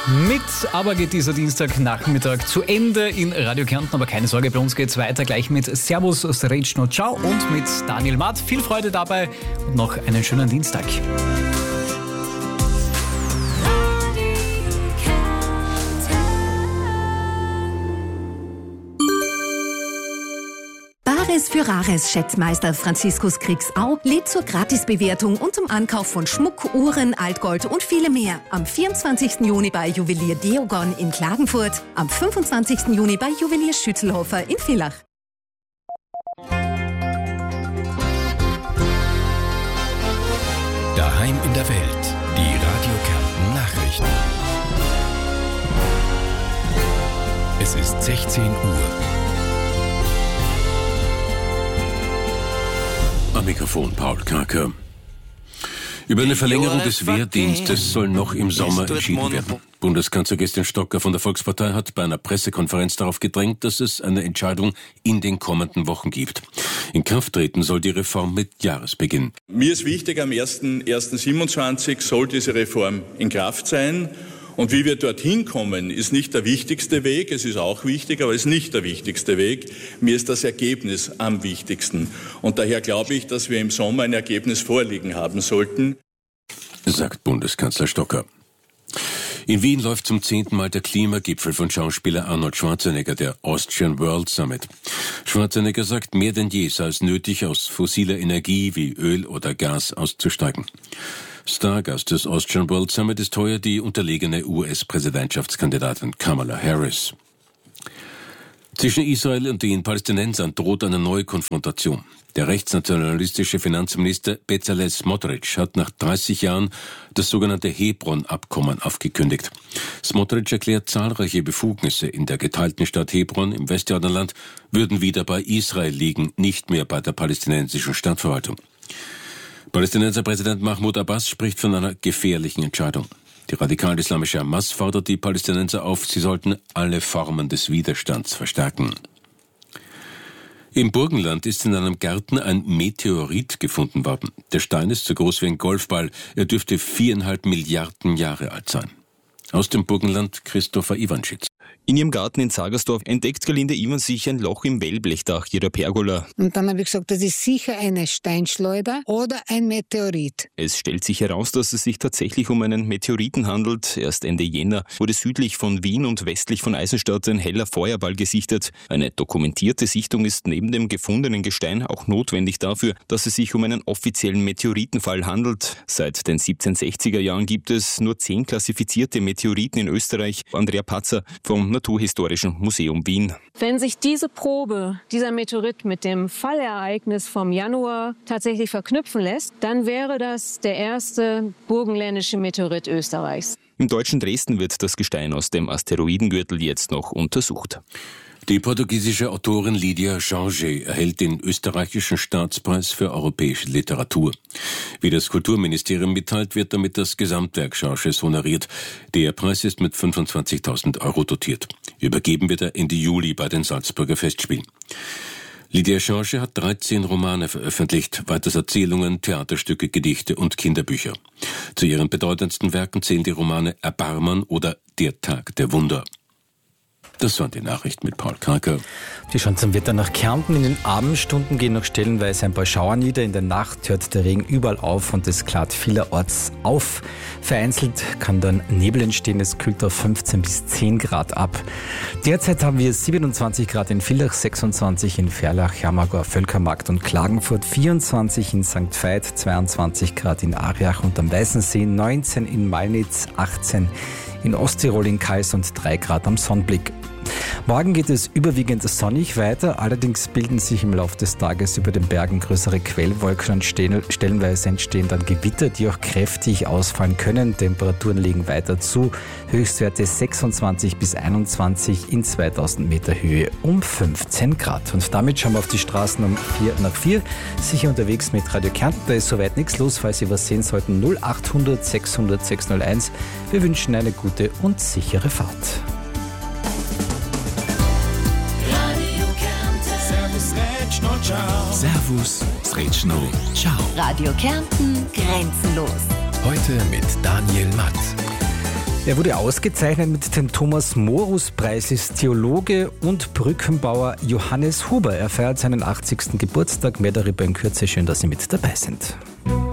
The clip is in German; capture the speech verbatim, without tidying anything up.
Mit aber geht dieser Dienstagnachmittag zu Ende in Radio Kärnten, aber keine Sorge, bei uns geht's weiter gleich mit Servus, Srečno, Ciao und mit Daniel Matt. Viel Freude dabei und noch einen schönen Dienstag. Bares für Rares Schätzmeister Franziskus Kriegsau lädt zur Gratisbewertung und zum Ankauf von Schmuck, Uhren, Altgold und viele mehr. Am vierundzwanzigsten Juni bei Juwelier Deogon in Klagenfurt, am fünfundzwanzigsten Juni bei Juwelier Schützelhofer in Villach. Daheim in der Welt, die Radio Kärnten Nachrichten. Es ist sechzehn Uhr. Am Mikrofon Paul Karker. Über eine Verlängerung des Wehrdienstes soll noch im Sommer entschieden werden. Bundeskanzler Christian Stocker von der Volkspartei hat bei einer Pressekonferenz darauf gedrängt, dass es eine Entscheidung in den kommenden Wochen gibt. In Kraft treten soll die Reform mit Jahresbeginn. Mir ist wichtig, am ersten ersten siebenundzwanzig soll diese Reform in Kraft sein. Und wie wir dorthin kommen, ist nicht der wichtigste Weg. Es ist auch wichtig, aber es ist nicht der wichtigste Weg. Mir ist das Ergebnis am wichtigsten. Und daher glaube ich, dass wir im Sommer ein Ergebnis vorliegen haben sollten, sagt Bundeskanzler Stocker. In Wien läuft zum zehnten Mal der Klimagipfel von Schauspieler Arnold Schwarzenegger, der Austrian World Summit. Schwarzenegger sagt, mehr denn je sei es nötig, aus fossiler Energie wie Öl oder Gas auszusteigen. Stargast des Austrian World Summit ist heuer die unterlegene U S-Präsidentschaftskandidatin Kamala Harris. Zwischen Israel und den Palästinensern droht eine neue Konfrontation. Der rechtsnationalistische Finanzminister Bezalel Smotrich hat nach dreißig Jahren das sogenannte Hebron-Abkommen aufgekündigt. Smotrich erklärt, zahlreiche Befugnisse in der geteilten Stadt Hebron im Westjordanland würden wieder bei Israel liegen, nicht mehr bei der palästinensischen Stadtverwaltung. Palästinenser Präsident Mahmoud Abbas spricht von einer gefährlichen Entscheidung. Die radikal-islamische Hamas fordert die Palästinenser auf, sie sollten alle Formen des Widerstands verstärken. Im Burgenland ist in einem Garten ein Meteorit gefunden worden. Der Stein ist so groß wie ein Golfball. Er dürfte viereinhalb Milliarden Jahre alt sein. Aus dem Burgenland Christopher Iwanschitz. In ihrem Garten in Zagersdorf entdeckt Galinde Iwan sich ein Loch im Wellblechdach ihrer Pergola. Und dann habe ich gesagt, das ist sicher eine Steinschleuder oder ein Meteorit. Es stellt sich heraus, dass es sich tatsächlich um einen Meteoriten handelt. Erst Ende Jänner wurde südlich von Wien und westlich von Eisenstadt ein heller Feuerball gesichtet. Eine dokumentierte Sichtung ist neben dem gefundenen Gestein auch notwendig dafür, dass es sich um einen offiziellen Meteoritenfall handelt. Seit den siebzehnhundertsechziger Jahren gibt es nur zehn klassifizierte Meteoriten in Österreich. Andrea Patzer vom Naturhistorischen Museum Wien. Wenn sich diese Probe, dieser Meteorit mit dem Fallereignis vom Januar tatsächlich verknüpfen lässt, dann wäre das der erste burgenländische Meteorit Österreichs. Im deutschen Dresden wird das Gestein aus dem Asteroidengürtel jetzt noch untersucht. Die portugiesische Autorin Lydia Jorge erhält den österreichischen Staatspreis für europäische Literatur. Wie das Kulturministerium mitteilt, wird damit das Gesamtwerk Jorges honoriert. Der Preis ist mit fünfundzwanzigtausend Euro dotiert. Übergeben wird er Ende Juli bei den Salzburger Festspielen. Lydia Jorge hat dreizehn Romane veröffentlicht, weiters Erzählungen, Theaterstücke, Gedichte und Kinderbücher. Zu ihren bedeutendsten Werken zählen die Romane Erbarmen oder Der Tag der Wunder. Das waren die Nachrichten mit Paul Karker. Wir schauen zum Wetter nach Kärnten. In den Abendstunden gehen noch stellenweise ein paar Schauer nieder. In der Nacht hört der Regen überall auf und es klart vielerorts auf. Vereinzelt kann dann Nebel entstehen. Es kühlt auf fünfzehn bis zehn Grad ab. Derzeit haben wir siebenundzwanzig Grad in Villach, sechsundzwanzig in Ferlach, Hermagor, Völkermarkt und Klagenfurt, vierundzwanzig in Sankt Veit, zweiundzwanzig Grad in Ariach und am Weißensee, neunzehn in Malnitz, achtzehn in Osttirol in Kais und drei Grad am Sonnenblick. Morgen geht es überwiegend sonnig weiter, allerdings bilden sich im Laufe des Tages über den Bergen größere Quellwolken und stellenweise entstehen dann Gewitter, die auch kräftig ausfallen können. Temperaturen legen weiter zu, Höchstwerte sechsundzwanzig bis einundzwanzig in zweitausend Meter Höhe um fünfzehn Grad. Und damit schauen wir auf die Straßen um vier nach vier, sicher unterwegs mit Radio Kärnten. Da ist soweit nichts los, falls Sie was sehen sollten, null achthundert sechshundert sechshunderteins. Wir wünschen eine gute und sichere Fahrt. Servus, Srečno, Ciao. Radio Kärnten grenzenlos. Heute mit Daniel Matt. Er wurde ausgezeichnet mit dem Thomas-Morus-Preis, ist Theologe und Brückenbauer Johannes Huber. Er feiert seinen achtzigsten Geburtstag. Mehr darüber in Kürze. Schön, dass Sie mit dabei sind.